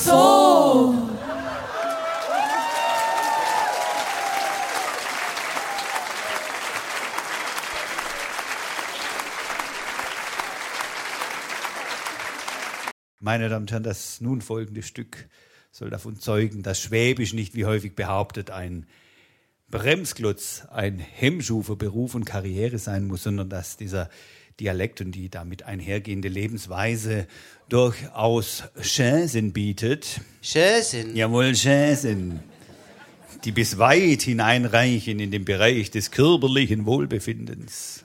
so. Meine Damen und Herren, das nun folgende Stück soll davon zeugen, dass Schwäbisch nicht, wie häufig behauptet, ein Bremsklotz, ein Hemmschuh für Beruf und Karriere sein muss, sondern dass dieser Dialekt und die damit einhergehende Lebensweise durchaus Chancen bietet. Chancen? Jawohl, Chancen. Die bis weit hineinreichen in den Bereich des körperlichen Wohlbefindens.